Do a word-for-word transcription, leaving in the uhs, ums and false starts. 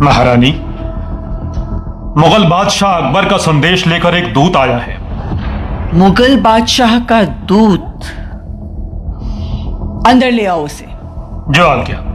महारानी, मुगल बादशाह अकबर का संदेश लेकर एक दूत आया है। मुगल बादशाह का दूत? अंदर ले आओ उसे। जो आज्ञा।